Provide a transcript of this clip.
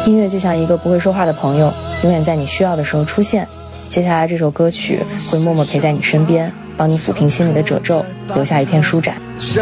音乐就像一个不会说话的朋友，永远在你需要的时候出现。接下来这首歌曲会默默陪在你身边，帮你抚平心里的褶皱，留下一片舒展。